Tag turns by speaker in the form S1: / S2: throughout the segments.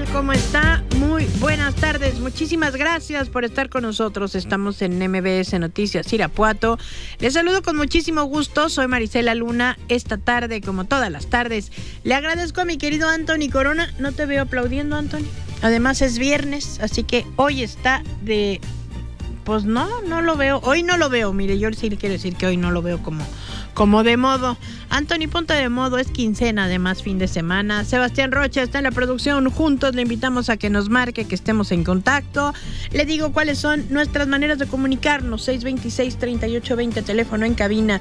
S1: ¿Cómo está? Muy buenas tardes. Muchísimas gracias por estar con nosotros. Estamos en MBS Noticias Irapuato. Les saludo con muchísimo gusto. Soy Marisela Luna. Esta tarde, como todas las tardes, le agradezco a mi querido Anthony Corona. No te veo aplaudiendo, Anthony. Además es viernes, así que hoy está de... Pues no lo veo. Hoy no lo veo. Mire, yo sí le quiero decir que hoy no lo veo como de modo. Anthony, ponte de modo, es quincena, además fin de semana. Sebastián Rocha está en la producción. Juntos le invitamos a que nos marque, que estemos en contacto. Le digo cuáles son nuestras maneras de comunicarnos. 626-3820, teléfono en cabina.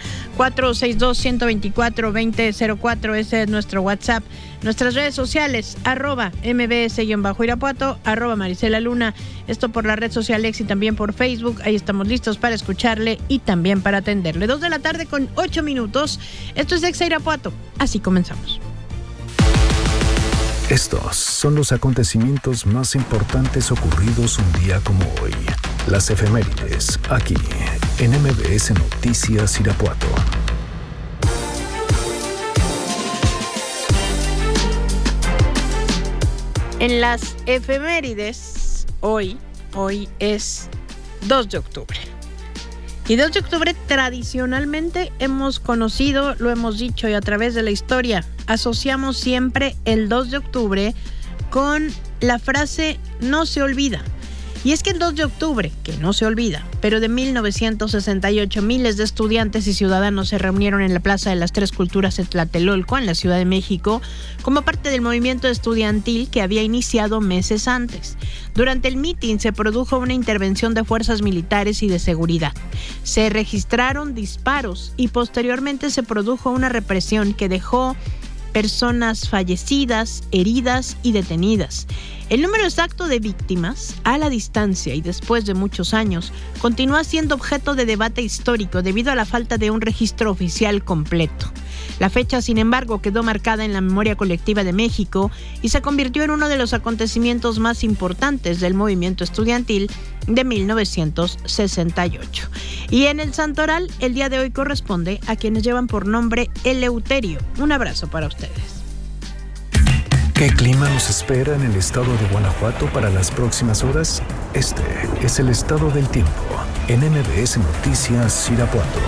S1: 462-124-2004, ese es nuestro WhatsApp. Nuestras redes sociales, @mbs_Irapuato, @Marisela Luna. Esto por la red social X y también por Facebook. Ahí estamos listos para escucharle y también para atenderle. 2 de la tarde con 8 minutos. Esto es Exa Irapuato. Así comenzamos.
S2: Estos son los acontecimientos más importantes ocurridos un día como hoy. Las efemérides, aquí, en MBS Noticias Irapuato.
S1: En las efemérides, hoy es 2 de octubre. Y 2 de octubre tradicionalmente hemos conocido, lo hemos dicho y a través de la historia, asociamos siempre el 2 de octubre con la frase no se olvida. Y es que el 2 de octubre, que no se olvida, pero de 1968, miles de estudiantes y ciudadanos se reunieron en la Plaza de las Tres Culturas en Tlatelolco, en la Ciudad de México, como parte del movimiento estudiantil que había iniciado meses antes. Durante el mitin se produjo una intervención de fuerzas militares y de seguridad. Se registraron disparos y posteriormente se produjo una represión que dejó personas fallecidas, heridas y detenidas. El número exacto de víctimas, a la distancia y después de muchos años, continúa siendo objeto de debate histórico debido a la falta de un registro oficial completo. La fecha, sin embargo, quedó marcada en la memoria colectiva de México y se convirtió en uno de los acontecimientos más importantes del movimiento estudiantil de 1968. Y en el Santoral, el día de hoy corresponde a quienes llevan por nombre Eleuterio. Un abrazo para ustedes.
S2: ¿Qué clima nos espera en el estado de Guanajuato para las próximas horas? Este es el estado del tiempo en MBS Noticias Irapuato.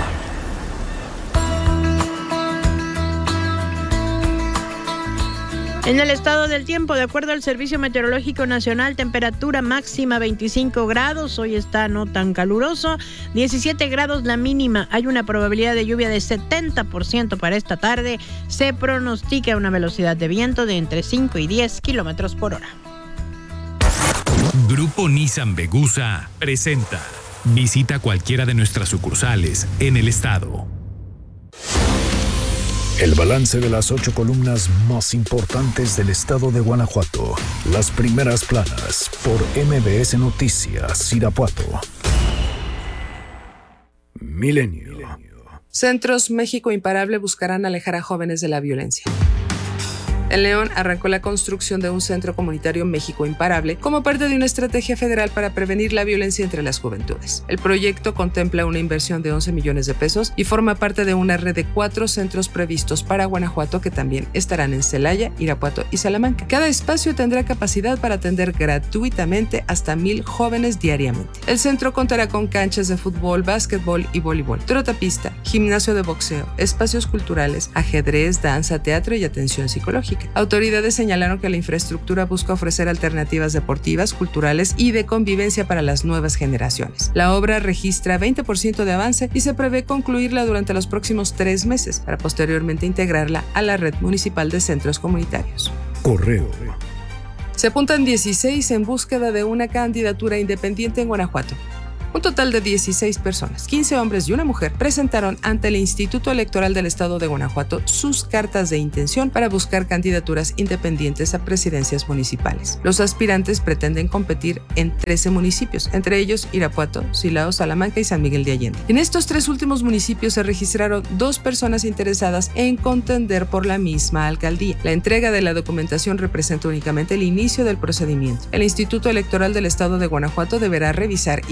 S1: En el estado del tiempo, de acuerdo al Servicio Meteorológico Nacional, temperatura máxima 25 grados, hoy está no tan caluroso, 17 grados la mínima, hay una probabilidad de lluvia de 70% para esta tarde, se pronostica una velocidad de viento de entre 5 y 10 kilómetros por hora.
S3: Grupo Nissan Vegusa presenta. Visita cualquiera de nuestras sucursales en el estado.
S2: El balance de las 8 columnas más importantes del estado de Guanajuato. Las primeras planas por MBS Noticias Irapuato. Milenio.
S4: Centros México Imparable buscarán alejar a jóvenes de la violencia. En León arrancó la construcción de un centro comunitario México Imparable como parte de una estrategia federal para prevenir la violencia entre las juventudes. El proyecto contempla una inversión de 11 millones de pesos y forma parte de una red de 4 centros previstos para Guanajuato que también estarán en Celaya, Irapuato y Salamanca. Cada espacio tendrá capacidad para atender gratuitamente hasta 1,000 jóvenes diariamente. El centro contará con canchas de fútbol, básquetbol y voleibol, trotapista, gimnasio de boxeo, espacios culturales, ajedrez, danza, teatro y atención psicológica. Autoridades señalaron que la infraestructura busca ofrecer alternativas deportivas, culturales y de convivencia para las nuevas generaciones. La obra registra 20% de avance y se prevé concluirla durante los próximos 3 meses para posteriormente integrarla a la red municipal de centros comunitarios.
S2: Correo.
S4: Se apuntan 16 en búsqueda de una candidatura independiente en Guanajuato. Un total de 16 personas, 15 hombres y una mujer, presentaron ante el Instituto Electoral del Estado de Guanajuato sus cartas de intención para buscar candidaturas independientes a presidencias municipales. Los aspirantes pretenden competir en 13 municipios, entre ellos Irapuato, Silao, Salamanca y San Miguel de Allende. En estos 3 últimos municipios se registraron 2 personas interesadas en contender por la misma alcaldía. La entrega de la documentación representa únicamente el inicio del procedimiento. El Instituto Electoral del Estado de Guanajuato deberá revisar y validar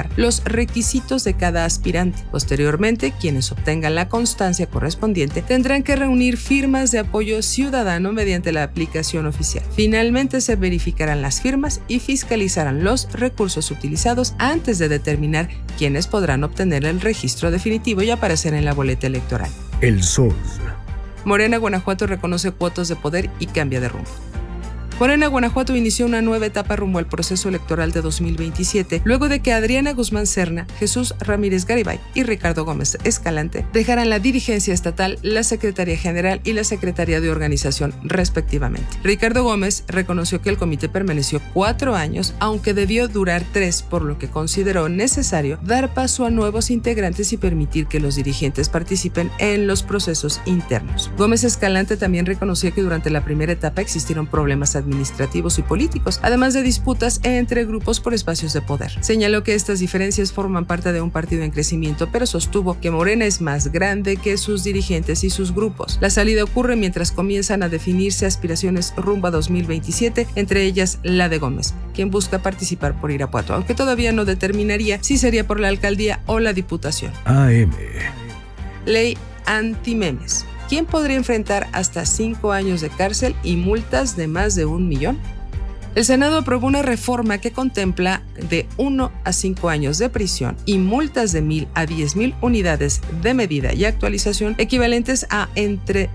S4: pública los requisitos de cada aspirante. Posteriormente, quienes obtengan la constancia correspondiente tendrán que reunir firmas de apoyo ciudadano mediante la aplicación oficial. Finalmente, se verificarán las firmas y fiscalizarán los recursos utilizados antes de determinar quiénes podrán obtener el registro definitivo y aparecer en la boleta electoral.
S2: El Sol.
S4: Morena Guanajuato reconoce cuotas de poder y cambia de rumbo. Morena Guanajuato inició una nueva etapa rumbo al proceso electoral de 2027, luego de que Adriana Guzmán Serna, Jesús Ramírez Garibay y Ricardo Gómez Escalante dejaran la dirigencia estatal, la Secretaría General y la Secretaría de Organización, respectivamente. Ricardo Gómez reconoció que el comité permaneció 4 años, aunque debió durar 3, por lo que consideró necesario dar paso a nuevos integrantes y permitir que los dirigentes participen en los procesos internos. Gómez Escalante también reconoció que durante la primera etapa existieron problemas administrativos y políticos, además de disputas entre grupos por espacios de poder. Señaló que estas diferencias forman parte de un partido en crecimiento, pero sostuvo que Morena es más grande que sus dirigentes y sus grupos. La salida ocurre mientras comienzan a definirse aspiraciones rumbo a 2027, entre ellas la de Gómez, quien busca participar por Irapuato, aunque todavía no determinaría si sería por la alcaldía o la diputación.
S2: AM.
S4: Ley antimemes. ¿Quién podría enfrentar hasta 5 años de cárcel y multas de más de 1 millón? El Senado aprobó una reforma que contempla de 1 a 5 años de prisión y multas de 1,000 a 10,000 unidades de medida y actualización equivalentes a entre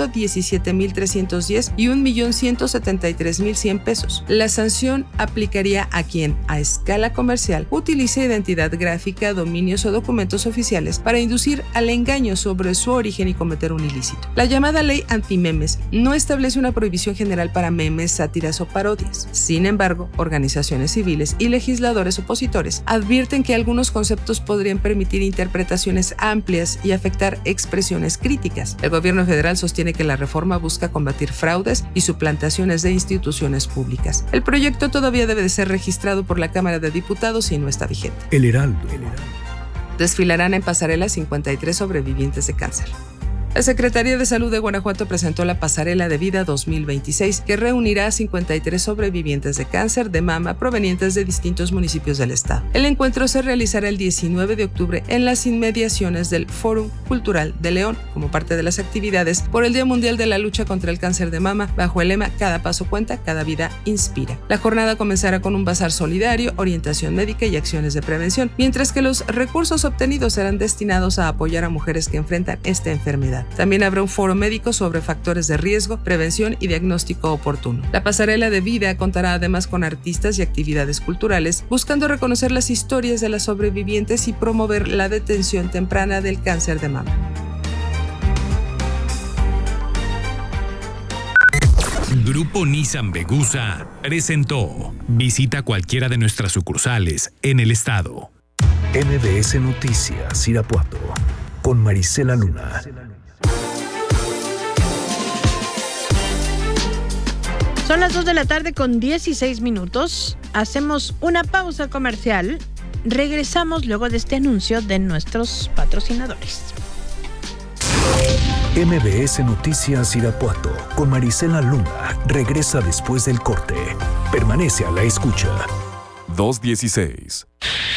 S4: 117,310 y 1,173,100 pesos. La sanción aplicaría a quien, a escala comercial, utilice identidad gráfica, dominios o documentos oficiales para inducir al engaño sobre su origen y cometer un ilícito. La llamada ley antimemes no establece una prohibición general para memes, sátiras o parodias. Sin embargo, organizaciones civiles y legisladores opositores advierten que algunos conceptos podrían permitir interpretaciones amplias y afectar expresiones críticas. El gobierno federal sostiene que la reforma busca combatir fraudes y suplantaciones de instituciones públicas. El proyecto todavía debe de ser registrado por la Cámara de Diputados y no está vigente.
S2: El Heraldo.
S4: Desfilarán en pasarela 53 sobrevivientes de cáncer. La Secretaría de Salud de Guanajuato presentó la Pasarela de Vida 2026, que reunirá a 53 sobrevivientes de cáncer de mama provenientes de distintos municipios del estado. El encuentro se realizará el 19 de octubre en las inmediaciones del Fórum Cultural de León, como parte de las actividades por el Día Mundial de la Lucha contra el Cáncer de Mama, bajo el lema Cada paso cuenta, cada vida inspira. La jornada comenzará con un bazar solidario, orientación médica y acciones de prevención, mientras que los recursos obtenidos serán destinados a apoyar a mujeres que enfrentan esta enfermedad. También habrá un foro médico sobre factores de riesgo, prevención y diagnóstico oportuno. La pasarela de vida contará además con artistas y actividades culturales, buscando reconocer las historias de las sobrevivientes y promover la detención temprana del cáncer de mama.
S3: Grupo Nissan Vegusa presentó. Visita cualquiera de nuestras sucursales en el estado.
S2: MBS Noticias Irapuato con Marisela Luna.
S1: Son las 2 de la tarde con 16 minutos. Hacemos una pausa comercial. Regresamos luego de este anuncio de nuestros patrocinadores.
S2: MBS Noticias Irapuato con Marisela Luna regresa después del corte. Permanece a la escucha.
S5: 2:16.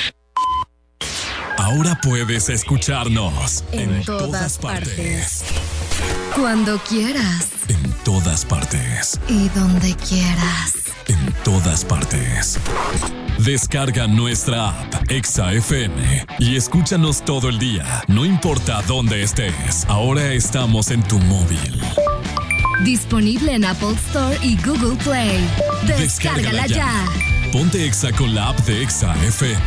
S3: Ahora puedes escucharnos
S6: en todas partes. Cuando quieras.
S3: En todas partes.
S6: Y donde quieras.
S3: En todas partes. Descarga nuestra app Exa FM y escúchanos todo el día, no importa dónde estés. Ahora estamos en tu móvil.
S6: Disponible en Apple Store y Google Play. Descárgala ya.
S3: Ponte Exa con la app de Exa FM.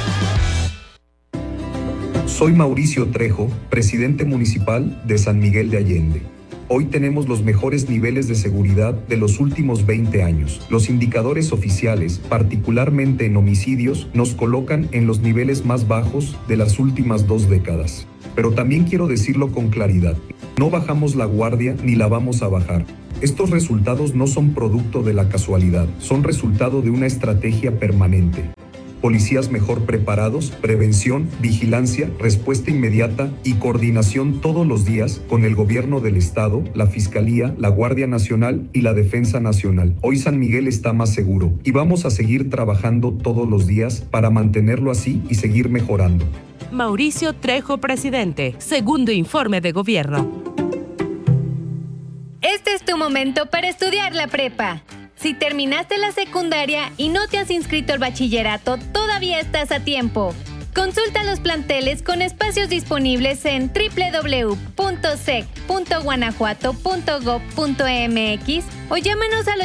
S7: Soy Mauricio Trejo, presidente municipal de San Miguel de Allende. Hoy tenemos los mejores niveles de seguridad de los últimos 20 años. Los indicadores oficiales, particularmente en homicidios, nos colocan en los niveles más bajos de las últimas 2 décadas. Pero también quiero decirlo con claridad, no bajamos la guardia ni la vamos a bajar. Estos resultados no son producto de la casualidad, son resultado de una estrategia permanente. policías mejor preparados, prevención, vigilancia, respuesta inmediata y coordinación todos los días con el gobierno del estado, la Fiscalía, la Guardia Nacional y la Defensa Nacional. Hoy San Miguel está más seguro y vamos a seguir trabajando todos los días para mantenerlo así y seguir mejorando.
S8: Mauricio Trejo, presidente. Segundo informe de gobierno.
S6: Este es tu momento para estudiar la prepa. Si terminaste la secundaria y no te has inscrito al bachillerato, todavía estás a tiempo. Consulta los planteles con espacios disponibles en www.sec.guanajuato.gov.mx o llámanos al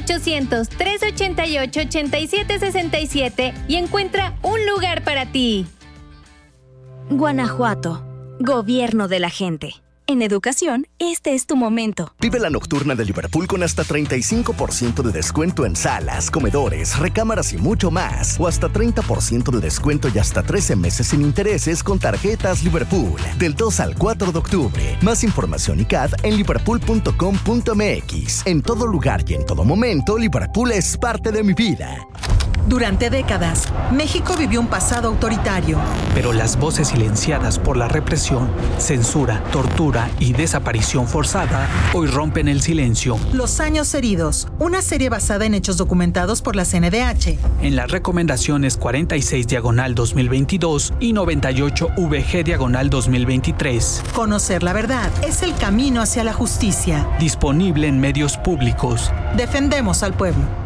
S6: 800-388-8767 y encuentra un lugar para ti.
S9: Guanajuato, gobierno de la gente. En educación, este es tu momento.
S10: Vive la nocturna de Liverpool con hasta 35% de descuento en salas, comedores, recámaras y mucho más. O hasta 30% de descuento y hasta 13 meses sin intereses con tarjetas Liverpool. Del 2 al 4 de octubre. Más información y CAD en liverpool.com.mx. En todo lugar y en todo momento, Liverpool es parte de mi vida.
S11: Durante décadas, México vivió un pasado autoritario.
S12: Pero las voces silenciadas por la represión, censura, tortura y desaparición forzada hoy rompen el silencio.
S11: Los años heridos, una serie basada en hechos documentados por la CNDH.
S12: En las recomendaciones 46/2022 y 98VG/2023.
S11: Conocer la verdad es el camino hacia la justicia.
S12: Disponible en medios públicos.
S11: Defendemos al pueblo.